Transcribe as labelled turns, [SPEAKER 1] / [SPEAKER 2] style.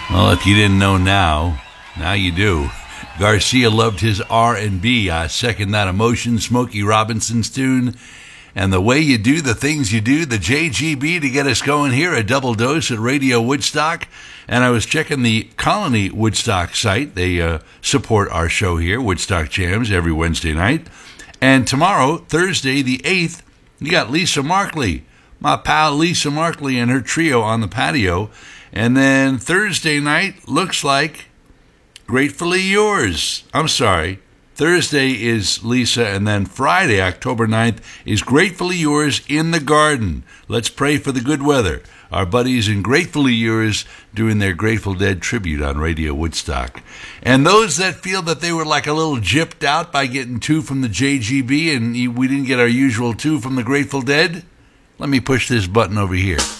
[SPEAKER 1] Well, if you didn't know now you do. Garcia loved his R&B. I second that emotion. Smokey Robinson's tune. And the way you do the things you do, the JGB to get us going here, a double dose at Radio Woodstock. And I was checking the Colony Woodstock site. They support our show here, Woodstock Jams, every Wednesday night. And tomorrow, Thursday the 8th, you got Lisa Markley, my pal Lisa Markley and her trio on the patio. And then Thursday night looks like Gratefully Yours. I'm sorry. Thursday is Lisa, and then Friday, October 9th, is Gratefully Yours in the Garden. Let's pray for the good weather. Our buddies in Gratefully Yours doing their Grateful Dead tribute on Radio Woodstock. And those that feel that they were like a little gypped out by getting 2 from the JGB and we didn't get our usual 2 from the Grateful Dead, let me push this button over here.